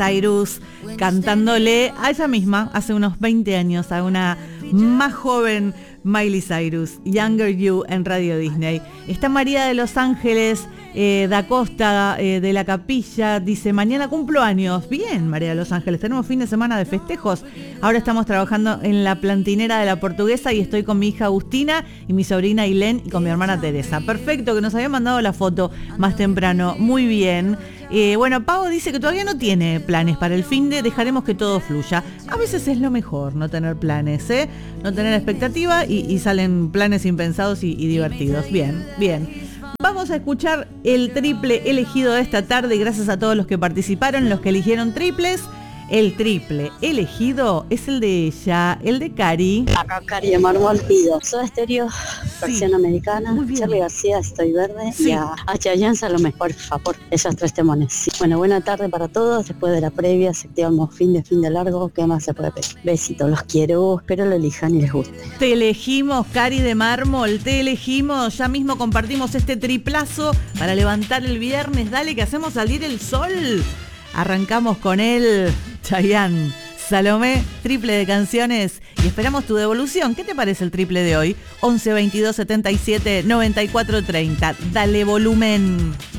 Cyrus cantándole a ella misma hace unos 20 años, a una más joven Miley Cyrus, Younger You en Radio Disney. Está María de Los Ángeles, Da Costa, de la Capilla, dice: mañana cumplo años. Bien, María de Los Ángeles, tenemos fin de semana de festejos. Ahora estamos trabajando en la plantinera de la Portuguesa y estoy con mi hija Agustina y mi sobrina Ailén y con mi hermana Teresa. Perfecto, que nos había mandado la foto más temprano. Muy bien. Bueno, Pau dice que todavía no tiene planes para el finde, dejaremos que todo fluya. A veces es lo mejor no tener planes, no tener expectativa y salen planes impensados y divertidos. Bien, bien. Vamos a escuchar el triple elegido de esta tarde, gracias a todos los que participaron, los que eligieron triples. El triple elegido es el de ella, el de Cari. Acá Cari de Mármol pido Soda Stereo, versión americana, Charly García, Estoy Verde, y a Chayanne a lo mejor, por favor, esos 3 temones. Sí. Bueno, buena tarde para todos, después de la previa, se activamos fin de largo, ¿qué más se puede pedir? Besitos, los quiero, espero lo elijan y les guste. Te elegimos, Cari de Mármol, te elegimos, ya mismo compartimos este triplazo para levantar el viernes, dale que hacemos salir el sol. Arrancamos con él, Chayanne, Salomé, triple de canciones y esperamos tu devolución. ¿Qué te parece el triple de hoy? 11 22 77 94 30. Dale volumen.